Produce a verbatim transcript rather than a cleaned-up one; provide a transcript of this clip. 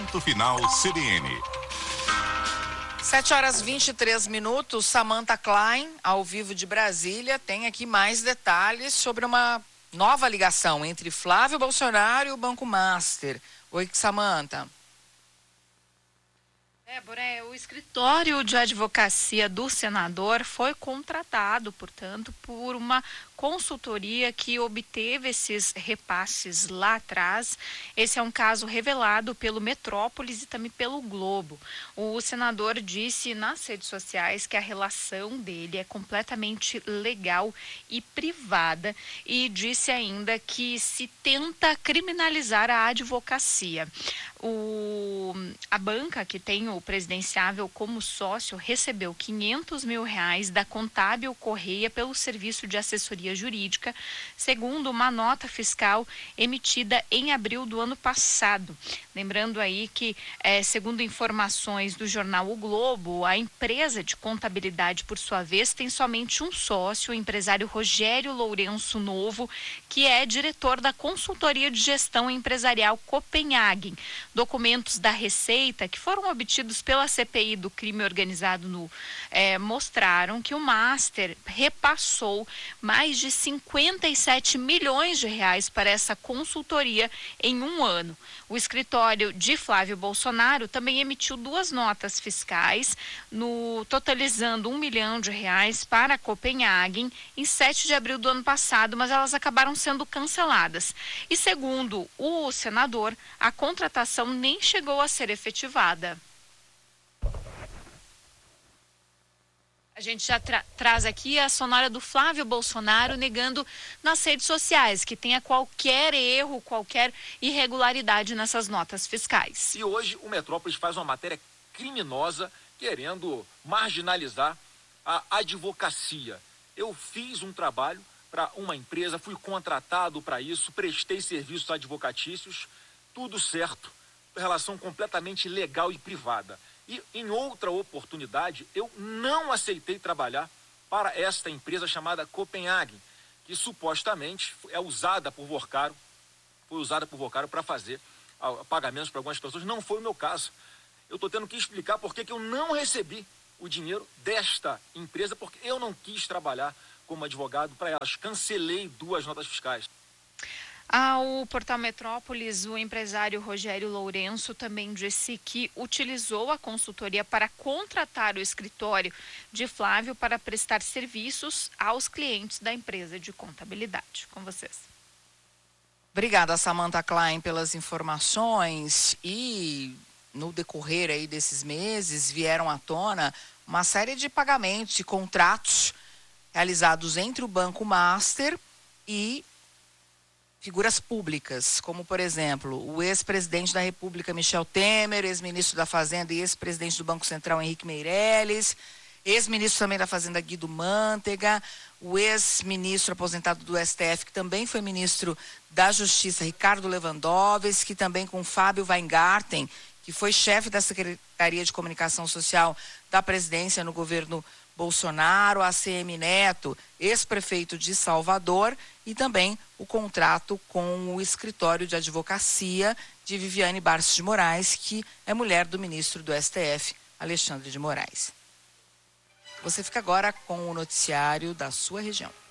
Ponto Final C B N. sete horas e vinte e três minutos, Samantha Klein, ao vivo de Brasília, tem aqui mais detalhes sobre uma nova ligação entre Flávio Bolsonaro e o Banco Master. Oi, Samantha. Débora, é, o escritório de advocacia do senador foi contratado, portanto, por uma consultoria que obteve esses repasses lá atrás. Esse é um caso revelado pelo Metrópolis e também pelo Globo. O senador disse nas redes sociais que a relação dele é completamente legal e privada e disse ainda que se tenta criminalizar a advocacia. O, a banca que tem o presidenciável como sócio recebeu quinhentos mil reais da Contábil Correia pelo serviço de assessoria jurídica, segundo uma nota fiscal emitida em abril do ano passado. Lembrando aí que, é, segundo informações do jornal O Globo, a empresa de contabilidade, por sua vez, tem somente um sócio, o empresário Rogério Lourenço Novo, que é diretor da consultoria de gestão empresarial Copenhagen. Documentos da Receita, que foram obtidos pela C P I do crime organizado no, é, mostraram que o Master repassou mais de cinquenta e sete milhões de reais para essa consultoria em um ano. O escritório de Flávio Bolsonaro também emitiu duas notas fiscais, no, totalizando um milhão de reais para a Copenhagen em sete de abril do ano passado, mas elas acabaram sendo canceladas. E segundo o senador, a contratação nem chegou a ser efetivada. A gente já tra traz aqui a sonora do Flávio Bolsonaro negando nas redes sociais que tenha qualquer erro, qualquer irregularidade nessas notas fiscais. E hoje o Metrópolis faz uma matéria criminosa querendo marginalizar a advocacia. Eu fiz um trabalho para uma empresa, fui contratado para isso, prestei serviços advocatícios, tudo certo, relação completamente legal e privada. E em outra oportunidade, eu não aceitei trabalhar para esta empresa chamada Copenhagen, que supostamente é usada por Vocaro, foi usada por Vocaro para fazer uh, pagamentos para algumas pessoas. Não foi o meu caso. Eu estou tendo que explicar por que que eu não recebi o dinheiro desta empresa, porque eu não quis trabalhar como advogado para elas. Cancelei duas notas fiscais. Ao portal Metrópolis, o empresário Rogério Lourenço também disse que utilizou a consultoria para contratar o escritório de Flávio para prestar serviços aos clientes da empresa de contabilidade. Com vocês. Obrigada, Samantha Klein, pelas informações. E no decorrer aí desses meses vieram à tona uma série de pagamentos e contratos realizados entre o Banco Master e figuras públicas, como, por exemplo, o ex-presidente da República, Michel Temer, ex-ministro da Fazenda e ex-presidente do Banco Central, Henrique Meirelles, ex-ministro também da Fazenda, Guido Mantega, o ex-ministro aposentado do S T F, que também foi ministro da Justiça, Ricardo Lewandowski, também com Fábio Weingarten, que foi chefe da Secretaria de Comunicação Social da presidência no governo Bolsonaro, A C M Neto, ex-prefeito de Salvador, e também o contrato com o escritório de advocacia de Viviane Barros de Moraes, que é mulher do ministro do S T F, Alexandre de Moraes. Você fica agora com o noticiário da sua região.